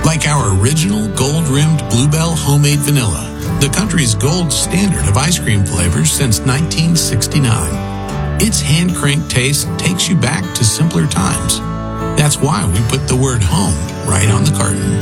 Like our original gold-rimmed Bluebell homemade vanilla, the country's gold standard of ice cream flavors since 1969. Its hand-cranked taste takes you back to simpler times. That's why we put the word home right on the carton.